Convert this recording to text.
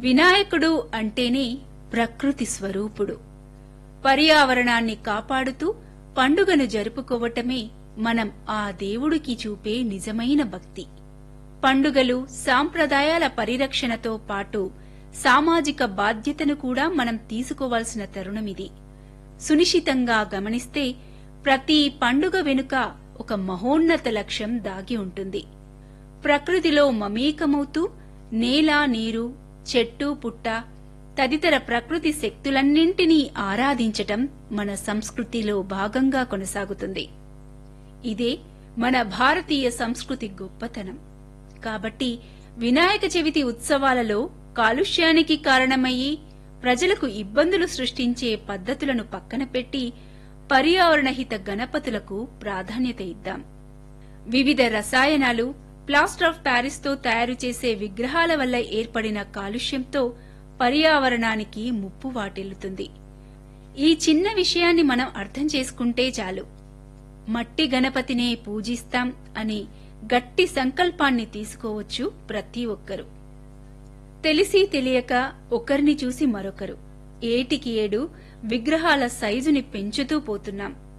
వినాయకుడు అంటేనే ప్రకృతి స్వరూపుడు. పర్యావరణాన్ని కాపాడుతూ పండుగను జరుపుకోవటమే మనం ఆ దేవుడికి చూపే నిజమైన భక్తి. పండుగలు, సాంప్రదాయాల పరిరక్షణతో పాటు సామాజిక బాధ్యతను కూడా మనం తీసుకోవాల్సిన తరుణమిది. సునిశితంగా గమనిస్తే ప్రతి పండుగ వెనుక ఒక మహోన్నత లక్ష్యం దాగి ఉంటుంది. ప్రకృతిలో మమేకమవుతూ నేల, నీరు, చెట్టు, పుట్ట తదితర ప్రకృతి శక్తులన్నింటినీ ఆరాధించటం మన సంస్కృతిలో భాగంగా కొనసాగుతుంది. ఇదే మన భారతీయ సంస్కృతి గొప్పతనం. కాబట్టి వినాయక చవితి ఉత్సవాలలో కాలుష్యానికి కారణమయ్యి ప్రజలకు ఇబ్బందులు సృష్టించే పద్ధతులను పక్కన పెట్టి పర్యావరణహిత గణపతులకు ప్రాధాన్యత ఇద్దాం. వివిధ రసాయనాలు, ప్లాస్టర్ ఆఫ్ ప్యారిస్తో తయారు చేసే విగ్రహాల వల్ల ఏర్పడిన కాలుష్యంతో పర్యావరణానికి ముప్పు వాటిల్లుతుంది. ఈ చిన్న విషయాన్ని మనం అర్థం చేసుకుంటే చాలు. మట్టి గణపతినే పూజిస్తాం అని గట్టి సంకల్పాన్ని తీసుకోవచ్చు ప్రతి ఒక్కరూ. తెలిసి తెలియక ఒకరిని చూసి మరొకరు ఏటికి ఏడు విగ్రహాల సైజుని పెంచుతూ పోతున్నాం.